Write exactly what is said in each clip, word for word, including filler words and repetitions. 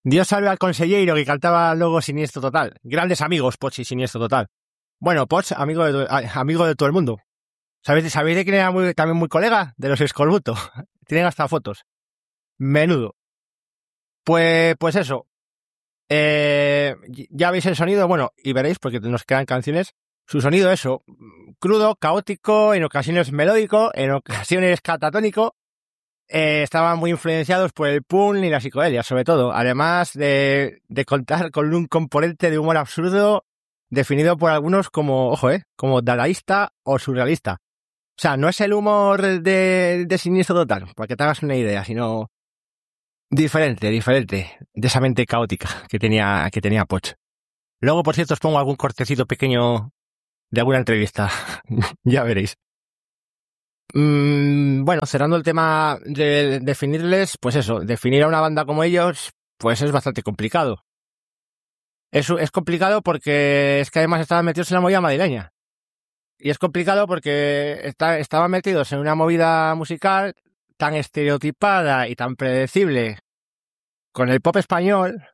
Dios salve al consejero que cantaba luego Siniestro Total. Grandes amigos, Poch y Siniestro Total. Bueno, Poch, amigo de, amigo de todo el mundo. ¿Sabéis, ¿sabéis de quién era muy, también muy colega? De los Escorbuto. Tienen hasta fotos. Menudo. Pues, pues eso. Eh, ya veis el sonido, bueno, y veréis, porque nos quedan canciones. Su sonido, eso, crudo, caótico, en ocasiones melódico, en ocasiones catatónico. Eh, estaban muy influenciados por el punk y la psicodelia, sobre todo. Además de, de contar con un componente de humor absurdo definido por algunos como, ojo, eh, como dadaísta o surrealista. O sea, no es el humor de, de Siniestro Total, para que te hagas una idea, sino diferente, diferente de esa mente caótica que tenía, que tenía Poch. Luego, por cierto, os pongo algún cortecito pequeño de alguna entrevista. Ya veréis. Mm, bueno, cerrando el tema de definirles, pues eso, definir a una banda como ellos, pues es bastante complicado. Es, es complicado porque es que además estaban metidos en la movida madrileña. Y es complicado porque está, estaban metidos en una movida musical tan estereotipada y tan predecible con el pop español,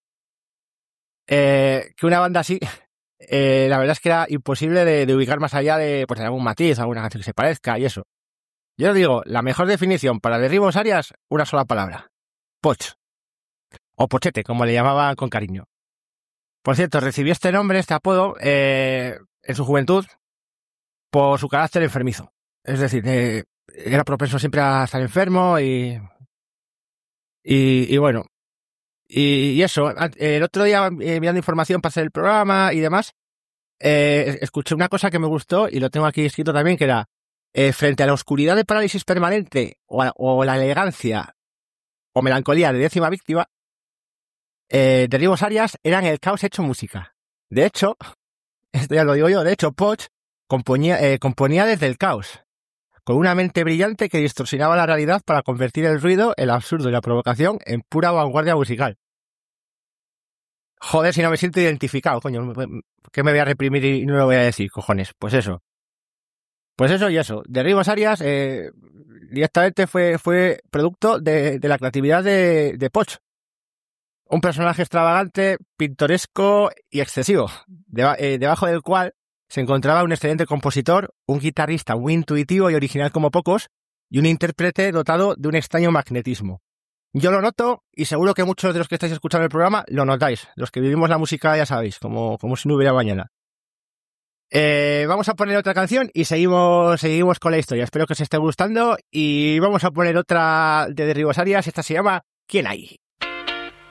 eh, que una banda así, eh, la verdad es que era imposible de, de ubicar más allá de, pues, de algún matiz, alguna canción que se parezca y eso. Yo digo, la mejor definición para Derribos Arias, una sola palabra. Poch. O Pochete, como le llamaban con cariño. Por cierto, recibió este nombre, este apodo, eh, en su juventud, por su carácter enfermizo. Es decir, eh, era propenso siempre a estar enfermo y... Y, y bueno, y, y eso, el otro día eh, mirando información para hacer el programa y demás, eh, escuché una cosa que me gustó y lo tengo aquí escrito también, que era, eh, frente a la oscuridad de parálisis permanente o, a, o la elegancia o melancolía de Décima Víctima, eh, Derribos Arias eran el caos hecho música. De hecho, esto ya lo digo yo, de hecho Poch componía, eh, componía desde el caos, con una mente brillante que distorsionaba la realidad para convertir el ruido, el absurdo y la provocación en pura vanguardia musical. Joder, si no me siento identificado, coño, ¿qué me voy a reprimir y no lo voy a decir, cojones? Pues eso. Pues eso y eso. Derribos Arias eh, directamente fue, fue producto de, de la creatividad de, de Poch. Un personaje extravagante, pintoresco y excesivo, deba, eh, debajo del cual se encontraba un excelente compositor, un guitarrista muy intuitivo y original como pocos, y un intérprete dotado de un extraño magnetismo. Yo lo noto, y seguro que muchos de los que estáis escuchando el programa lo notáis. Los que vivimos la música ya sabéis, como, como si no hubiera mañana. Eh, vamos a poner otra canción y seguimos, seguimos con la historia. Espero que os esté gustando y vamos a poner otra de Derribos Arias. Esta se llama ¿Quién hay?